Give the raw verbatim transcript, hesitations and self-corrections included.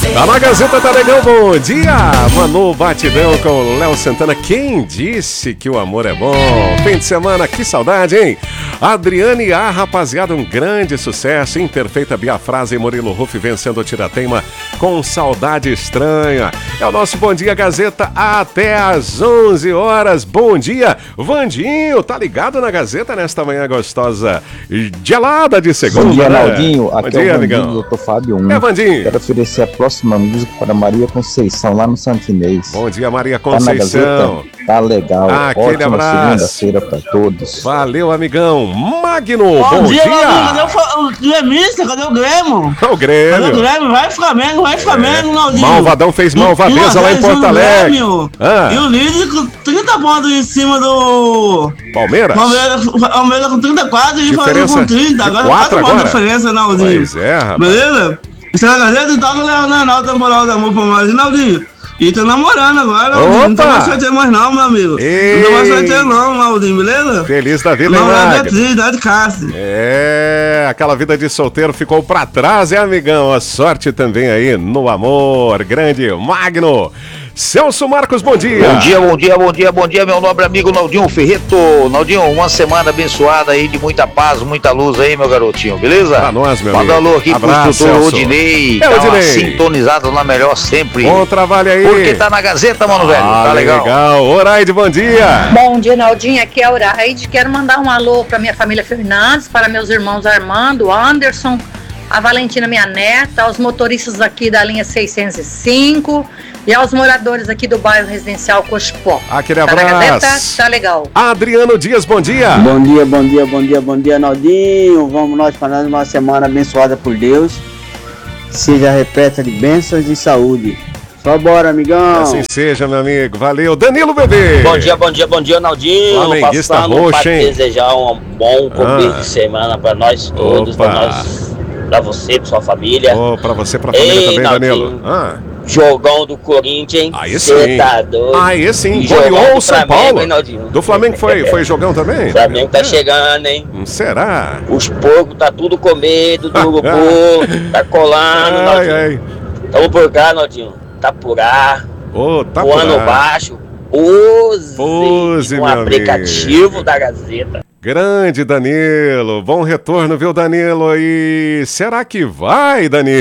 Tá na Gazeta, tá legal, bom dia! Manu Batidão com o Léo Santana. Quem disse que o amor é bom? Fim de semana, que saudade, hein? Adriane A, rapaziada, um grande sucesso. Imperfeita Biafrase e Murilo Ruff vencendo o Tirateima com Saudade Estranha. É o nosso Bom Dia Gazeta até às onze horas. Bom dia, Vandinho, tá ligado na Gazeta nesta manhã gostosa gelada de segunda? Bom dia, né? Naldinho. Bom Aqui dia, é o Vandinho, amigão. doutor Fábio um. É, Vandinho. Quero oferecer a próxima música para Maria Conceição, lá no Santo Inês. Bom dia, Maria Tá na Conceição. Gazeta? Tá legal. Aquele Ótima abraço. segunda-feira para todos. Valeu, amigão. Magno, Bom, bom dia, dia. Naldinho. Cadê o, o gremista? Cadê o Grêmio? O Cadê o Grêmio. Grêmio? Vai Flamengo, vai Flamengo, Naldinho. Malvadão fez malvadeza lá em Porto Alegre. Ah. E o líder com trinta pontos em cima do Palmeiras. Palmeiras, Palmeiras com trinta e quatro e o Flamengo Diferença com trinta. de Agora quatro quatro pontos de agora? diferença, Naldinho. Pois é, rapaz. Beleza? Isso é a Gazeta, então o Leonardo temporal da amor por mais, Naldinho. E tô namorando agora, Naldinho. Não tô mais solteiro mais não, meu amigo. Ei. Não tô mais solteiro não, Naldinho, beleza? Feliz da vida, hein, Não é Magno? Beatriz, dá de Cássio. É, aquela vida de solteiro ficou pra trás, é, amigão? A sorte também aí no amor. Grande Magno. Celso Marcos, bom dia. Bom dia, bom dia, bom dia, bom dia, meu nobre amigo Naldinho Ferreto. Naldinho, uma semana abençoada aí, de muita paz, muita luz aí, meu garotinho, beleza? Pra nós, meu Manda amigo. alô aqui Abraço, pro doutor Celso. Odinei, É, tá lá Odinei. sintonizado na melhor sempre. Bom trabalho aí. Porque tá na Gazeta, mano, velho, Ah, tá legal. legal. Oraide, bom dia. Bom dia, Naldinho. Aqui é a Uraide. Quero mandar um alô para minha família Fernandes, para meus irmãos Armando, Anderson, a Valentina, minha neta, aos motoristas aqui da linha seiscentos e cinco e aos moradores aqui do bairro residencial Cochipó. Aquele Tá na abraço. Gazeta? Tá legal. Adriano Dias, bom dia. Bom dia, bom dia, bom dia, bom dia, Naldinho. Vamos nós para uma semana abençoada por Deus. Seja repleta de bênçãos e saúde. Só bora, amigão. Assim seja, meu amigo. Valeu. Danilo Bebê. Bom dia, bom dia, bom dia, Naldinho. Flamenguista Passando roxo, para hein? desejar um bom começo Ah. de semana para nós todos, Opa. para nós, para você, para sua família. Oh, pra você, pra família Ei, também, Naldinho. Danilo. Ah, Jogão do Corinthians, hein? aí Cê sim. tá doido. Aí sim. E jogão Goleou do o São Flamengo, Paulo. hein, Naldinho? Do Flamengo foi, foi jogão também? O Flamengo tá É. chegando, hein? Hum, Será? Os porcos tá tudo com medo do urubu, tá colando, Ai, Naldinho. ai. Tamo por cá, Naldinho. Tá por cá, Ô, tá voando por lá. baixo. Use, Use, um meu aplicativo amigo. da Gazeta. Grande Danilo. Bom retorno, viu, Danilo? E será que vai, Danilo?